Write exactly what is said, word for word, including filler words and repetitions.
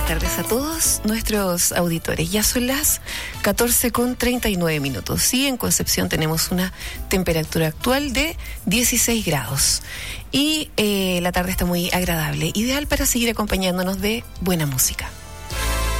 tardes a todos nuestros auditores. Ya son las catorce con treinta y nueve minutos. Sí, en Concepción tenemos una temperatura actual de dieciséis grados. Y eh, la tarde está muy agradable, ideal para seguir acompañándonos de buena música.